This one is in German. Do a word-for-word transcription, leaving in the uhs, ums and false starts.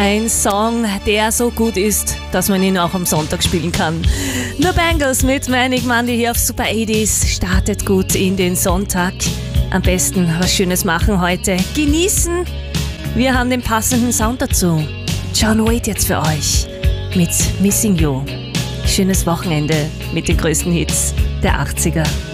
Ein Song, der so gut ist, dass man ihn auch am Sonntag spielen kann. Nur Bangles mit Manic Monday hier auf Super achtziger. Startet gut in den Sonntag. Am besten was Schönes machen heute. Genießen. Wir haben den passenden Sound dazu. John Waite jetzt für euch mit Missing You. Schönes Wochenende mit den größten Hits der achtziger.